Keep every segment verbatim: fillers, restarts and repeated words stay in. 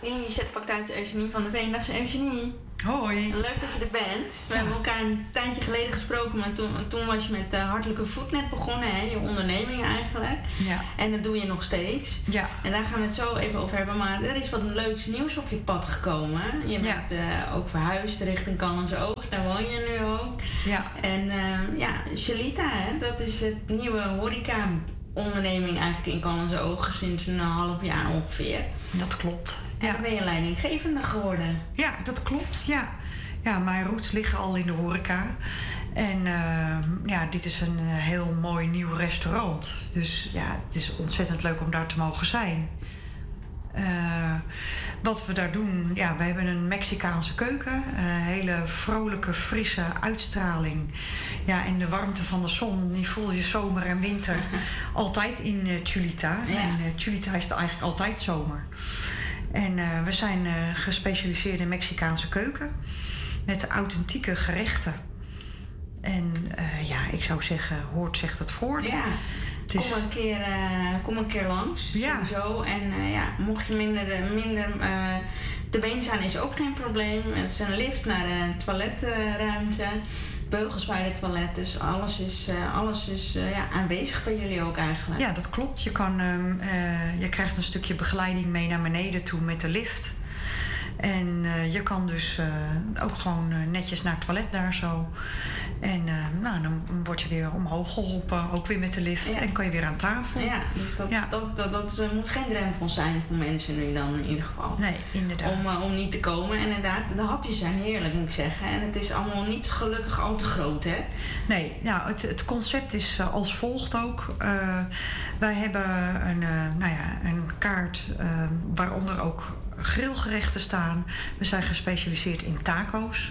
Initiatiefpraktijk Eugenie van der Veen. Dag Eugenie. Hoi. Leuk dat je er bent. We Ja. hebben elkaar een tijdje geleden gesproken, maar toen, toen was je met uh, Hartelijke Voet net begonnen, hè? Je onderneming eigenlijk. Ja. En dat doe je nog steeds. Ja. En daar gaan we het zo even over hebben. Maar er is wat leuks nieuws op je pad gekomen. Je bent Ja. uh, ook verhuisd richting Callantse Oog. Daar woon je nu ook. Ja. En uh, ja, Shalita, hè? Dat is het nieuwe horeca onderneming eigenlijk in Callantse Oog sinds een half jaar ongeveer. Dat klopt. En Ja. dan ben je leidinggevende geworden. Ja, dat klopt. Ja. Ja, mijn roots liggen al in de horeca. En uh, ja, dit is een uh, heel mooi nieuw restaurant. Dus ja, het is ontzettend leuk om daar te mogen zijn. Uh, wat we daar doen, ja, we hebben een Mexicaanse keuken. Een hele vrolijke, frisse uitstraling. Ja, en de warmte van de zon, die voel je zomer en winter altijd in uh, Chulita. Ja. En uh, Chulita is er eigenlijk altijd zomer. En uh, we zijn uh, gespecialiseerd in Mexicaanse keuken. Met authentieke gerechten. En uh, ja, ik zou zeggen, hoort zegt het voort. Ja. Het is... Kom, een keer, uh, kom een keer langs, Ja. sowieso. En uh, ja, mocht je minder, minder uh, te been zijn, is ook geen probleem. Het is een lift naar de toiletruimte, beugels bij de toilet. Dus alles is, uh, alles is uh, ja, aanwezig bij jullie ook eigenlijk. Ja, dat klopt. Je, kan, uh, uh, je krijgt een stukje begeleiding mee naar beneden toe met de lift. En uh, je kan dus uh, ook gewoon uh, netjes naar het toilet daar zo. En uh, nou, dan word je weer omhoog geholpen, ook weer met de lift. Ja. En kan je weer aan tafel. Ja, dus dat, Ja. dat, dat, dat, dat uh, moet geen drempel zijn voor mensen nu dan in ieder geval. Nee, inderdaad. Om, uh, om niet te komen. En inderdaad, de hapjes zijn heerlijk, moet ik zeggen. En het is allemaal niet gelukkig al te groot, hè? Nee, nou, het, het concept is uh, als volgt ook. Uh, wij hebben een, uh, nou ja, een kaart uh, waaronder ook grillgerechten staan. We zijn gespecialiseerd in taco's.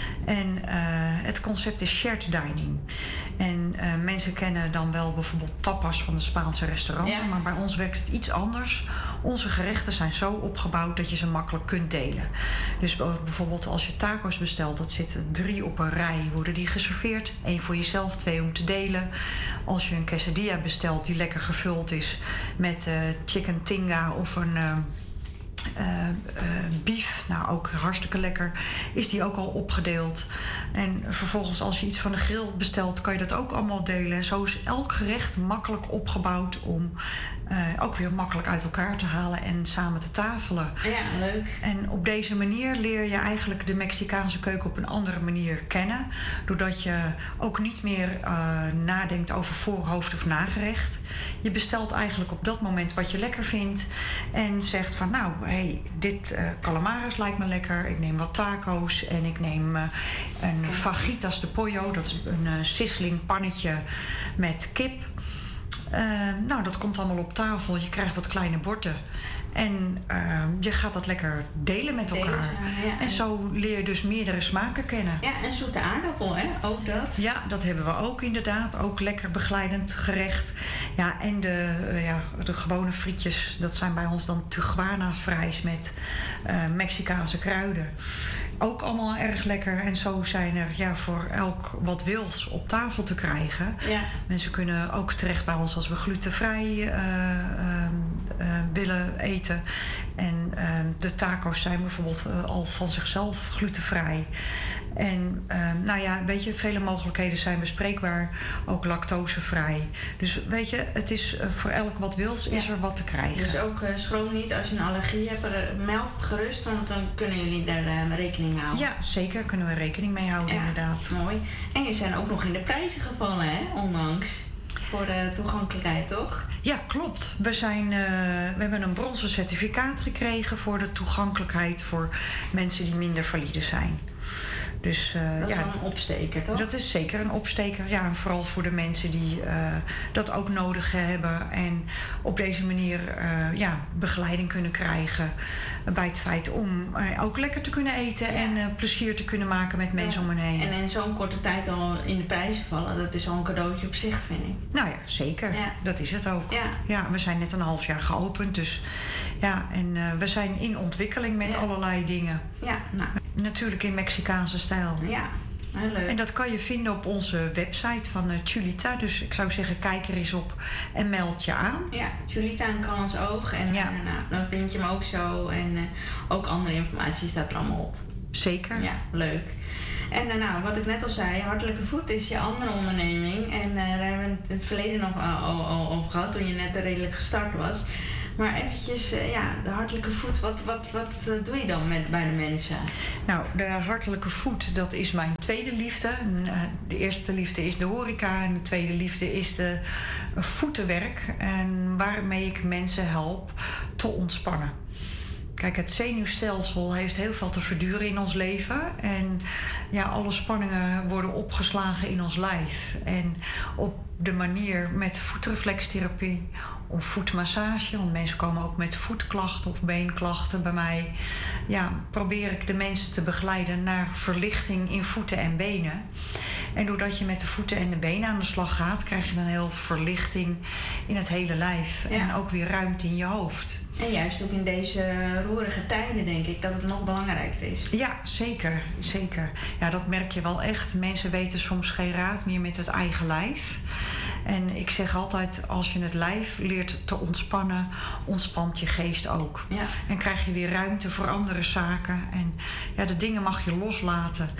En uh, het concept is shared dining. En uh, mensen kennen dan wel bijvoorbeeld tapas van de Spaanse restauranten. Ja. Maar bij ons werkt het iets anders. Onze gerechten zijn zo opgebouwd dat je ze makkelijk kunt delen. Dus bijvoorbeeld als je taco's bestelt, dat zitten drie op een rij, worden die geserveerd. Eén voor jezelf, twee om te delen. Als je een quesadilla bestelt die lekker gevuld is met uh, chicken tinga of een... Uh, Uh, uh, beef, nou ook hartstikke lekker, is die ook al opgedeeld. En vervolgens als je iets van de grill bestelt, kan je dat ook allemaal delen. Zo is elk gerecht makkelijk opgebouwd om uh, ook weer makkelijk uit elkaar te halen en samen te tafelen. Ja, leuk. En op deze manier leer je eigenlijk de Mexicaanse keuken op een andere manier kennen. Doordat je ook niet meer uh, nadenkt over voorhoofd of nagerecht. Je bestelt eigenlijk op dat moment wat je lekker vindt. En zegt van nou, hey, dit uh, calamares lijkt me lekker. Ik neem wat taco's en ik neem uh, een fajitas de pollo. Dat is een uh, sizzling pannetje met kip. Uh, nou, dat komt allemaal op tafel. Je krijgt wat kleine borden. En uh, je gaat dat lekker delen met elkaar. Delen samen, ja. En zo leer je dus meerdere smaken kennen. Ja, en zoete aardappel, hè? Ook dat. Ja, dat hebben we ook inderdaad. Ook lekker begeleidend gerecht. Ja, en de, uh, ja, de gewone frietjes, dat zijn bij ons dan Tijuana fries met uh, Mexicaanse kruiden. Ook allemaal erg lekker. En zo zijn er ja, voor elk wat wils op tafel te krijgen. Ja. Mensen kunnen ook terecht bij ons als we glutenvrij uh, uh, uh, willen eten. En uh, de taco's zijn bijvoorbeeld uh, al van zichzelf glutenvrij. En uh, nou ja, weet je, vele mogelijkheden zijn bespreekbaar. Ook lactosevrij. Dus weet je, het is uh, voor elk wat wils is Ja. er wat te krijgen. Dus ook uh, schroom niet als je een allergie hebt, uh, meld het gerust, want dan kunnen jullie daar uh, rekening houden. Ja, zeker. Kunnen we rekening mee houden, Ja, inderdaad. Mooi. En je zijn ook nog in de prijzen gevallen, hè? Ondanks. Voor de toegankelijkheid, toch? Ja, klopt. We, zijn, uh, we hebben een bronzen certificaat gekregen voor de toegankelijkheid voor mensen die minder valide zijn. Dus, uh, dat is ja, wel een opsteker, toch? Dat is zeker een opsteker. Ja, en vooral voor de mensen die uh, dat ook nodig hebben. En op deze manier uh, ja, begeleiding kunnen krijgen bij het feit om uh, ook lekker te kunnen eten. Ja. En uh, plezier te kunnen maken met mensen ja. om hen heen. En in zo'n korte tijd al in de prijzen vallen, dat is al een cadeautje op zich, vind ik. Nou ja, zeker. Ja. Dat is het ook. Ja. Ja, we zijn net een half jaar geopend. Dus ja, en uh, we zijn in ontwikkeling met ja. allerlei dingen. Ja, nou. Natuurlijk in Mexicaanse stijl. Ja, heel leuk. En dat kan je vinden op onze website van uh, Julita. Dus ik zou zeggen, kijk er eens op en meld je aan. Ja, Julita en Callans Oog. En ja. uh, nou, dan vind je hem ook zo. En uh, ook andere informatie staat er allemaal op. Zeker. Ja, leuk. En uh, nou, wat ik net al zei, Hartelijke Voet is je andere onderneming. En uh, daar hebben we het in het verleden nog uh, al, al over gehad, toen je net redelijk gestart was. Maar eventjes, uh, ja, de Hartelijke Voet, wat, wat, wat uh, doe je dan met, bij de mensen? Nou, de Hartelijke Voet, dat is mijn tweede liefde. Uh, de eerste liefde is de horeca en de tweede liefde is de uh, voetenwerk. En waarmee ik mensen help te ontspannen. Kijk, het zenuwstelsel heeft heel veel te verduren in ons leven. En ja, alle spanningen worden opgeslagen in ons lijf. En op de manier met voetreflextherapie of voetmassage, want mensen komen ook met voetklachten of beenklachten bij mij. Ja, probeer ik de mensen te begeleiden naar verlichting in voeten en benen. En doordat je met de voeten en de benen aan de slag gaat, krijg je een heel verlichting in het hele lijf. Ja. En ook weer ruimte in je hoofd. En juist ook in deze roerige tijden denk ik dat het nog belangrijker is. Ja, zeker. zeker. Ja, dat merk je wel echt. Mensen weten soms geen raad meer met het eigen lijf. En ik zeg altijd, als je het lijf leert te ontspannen, ontspant je geest ook. Ja. En krijg je weer ruimte voor andere zaken. En ja, de dingen mag je loslaten.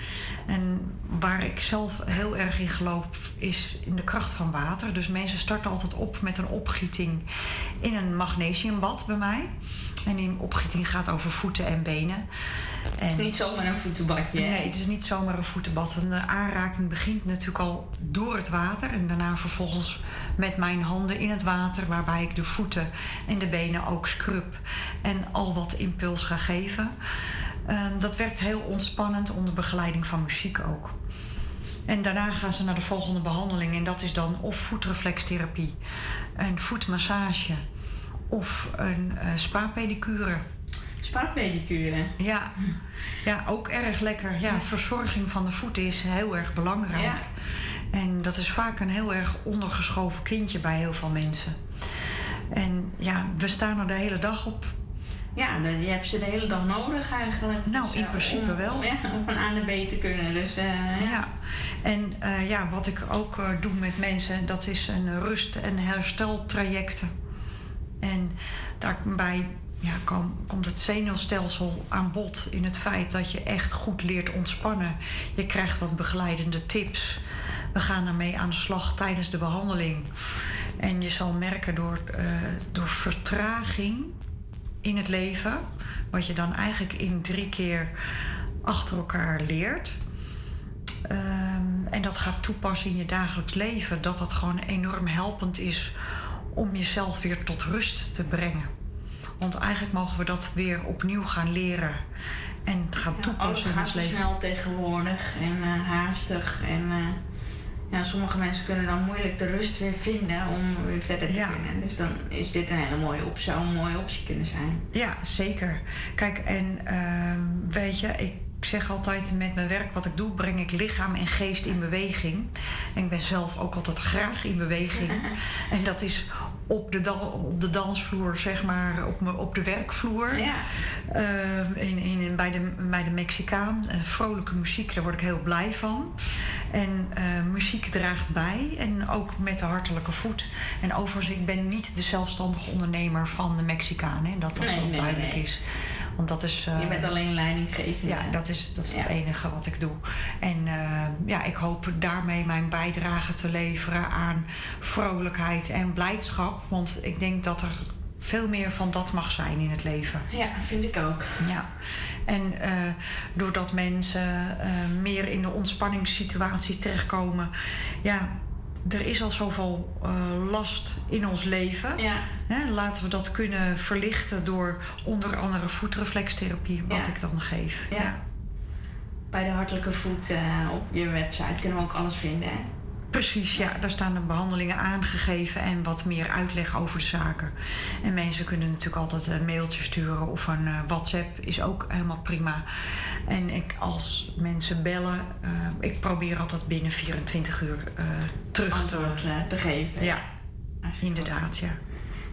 En waar ik zelf heel erg in geloof, is in de kracht van water. Dus mensen starten altijd op met een opgieting in een magnesiumbad bij mij. En die opgieting gaat over voeten en benen. En het is niet zomaar een voetenbadje. Nee, het is niet zomaar een voetenbad. De aanraking begint natuurlijk al door het water. En daarna vervolgens met mijn handen in het water, waarbij ik de voeten en de benen ook scrub. En al wat impuls ga geven. Uh, dat werkt heel ontspannend onder begeleiding van muziek ook. En daarna gaan ze naar de volgende behandeling. En dat is dan of voetreflextherapie, een voetmassage of een uh, spa-pedicure. Spa-pedicure? Ja. ja, ook erg lekker. Ja, verzorging van de voeten is heel erg belangrijk. Ja. En dat is vaak een heel erg ondergeschoven kindje bij heel veel mensen. En ja, we staan er de hele dag op. Ja, je hebt ze de hele dag nodig eigenlijk. Nou, dus, in uh, principe om, wel. Ja, om van A naar B te kunnen. Dus, uh, ja. ja. En uh, ja, wat ik ook uh, doe met mensen, dat is een rust- en hersteltrajecten. En daarbij ja, kom, komt het zenuwstelsel aan bod in het feit dat je echt goed leert ontspannen. Je krijgt wat begeleidende tips. We gaan ermee aan de slag tijdens de behandeling. En je zal merken door, uh, door vertraging in het leven, wat je dan eigenlijk in drie keer achter elkaar leert. Um, en dat gaat toepassen in je dagelijks leven, dat dat gewoon enorm helpend is om jezelf weer tot rust te brengen. Want eigenlijk mogen we dat weer opnieuw gaan leren en gaan ja, toepassen in ons leven. Alles gaat snel tegenwoordig en uh, haastig. En uh, ja, sommige mensen kunnen dan moeilijk de rust weer vinden om weer verder te ja. kunnen. Dus dan is dit een hele mooie optie, zou een mooie optie kunnen zijn. Ja, zeker. Kijk, en uh, weet je, ik Ik zeg altijd, met mijn werk wat ik doe, breng ik lichaam en geest in beweging. En ik ben zelf ook altijd graag in beweging. En dat is op de, dan, op de dansvloer, zeg maar, op, me, op de werkvloer. Ja. Uh, in, in, bij, de, bij de Mexicaan. Uh, vrolijke muziek, daar word ik heel blij van. En uh, muziek draagt bij. En ook met de Hartelijke Voet. En overigens, ik ben niet de zelfstandige ondernemer van de Mexicaan. Hè, dat dat nee, ook nee, duidelijk nee. is. Want dat is, uh, je bent alleen leidinggevende. Ja, dat is, dat is ja. het enige wat ik doe. En uh, ja, ik hoop daarmee mijn bijdrage te leveren aan vrolijkheid en blijdschap. Want ik denk dat er veel meer van dat mag zijn in het leven. Ja, vind ik ook. Ja. En uh, doordat mensen uh, meer in de ontspanningssituatie terechtkomen, ja, er is al zoveel uh, last in ons leven. Ja. Hè, laten we dat kunnen verlichten door onder andere voetreflextherapie, wat ja. ik dan geef. Ja. Ja. Bij de Hartelijke Voet uh, op je website kunnen we ook alles vinden, hè? Precies, ja. Daar staan de behandelingen aangegeven en wat meer uitleg over de zaken. En mensen kunnen natuurlijk altijd een mailtje sturen of een uh, WhatsApp, is ook helemaal prima. En ik, als mensen bellen, uh, ik probeer altijd binnen vierentwintig uur uh, terug antwoord te, uh, te geven. Ja, inderdaad, goed. ja.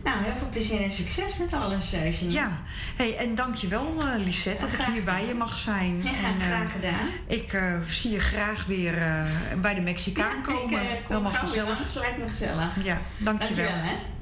Nou, heel veel plezier en succes met alles, uh, Janine. Ja, hey, en dankjewel uh, Lisette dat ik hier bij je mag zijn. Ja, en, uh, graag gedaan. Ik uh, zie je graag weer uh, bij de Mexicaan komen. Ik uh, kom Helemaal gauw gezellig. weer langs, lijkt me gezellig. Ja, dankjewel. Dankjewel hè.